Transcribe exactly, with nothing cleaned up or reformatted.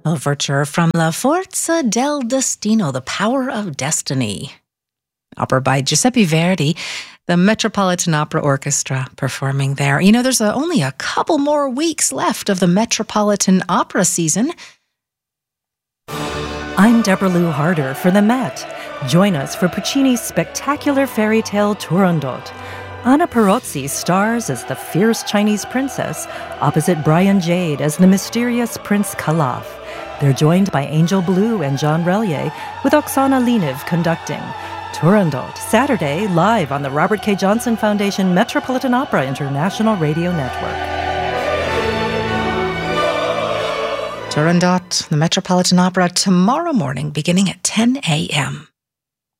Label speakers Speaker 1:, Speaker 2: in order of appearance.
Speaker 1: Overture from La Forza del Destino, The Power of Destiny. Opera by Giuseppe Verdi, the Metropolitan Opera Orchestra performing there. You know, there's a, only a couple more weeks left of the Metropolitan Opera season.
Speaker 2: I'm Deborah Lou Harder for the Met. Join us for Puccini's spectacular fairy tale Turandot. Anna Perozzi stars as the fierce Chinese princess, opposite Brian Jade as the mysterious Prince Calaf. They're joined by Angel Blue and John Relier, with Oksana Leniv conducting. Turandot, Saturday, live on the Robert K. Johnson Foundation Metropolitan Opera International Radio Network.
Speaker 1: Turandot, the Metropolitan Opera, tomorrow morning beginning at ten a.m.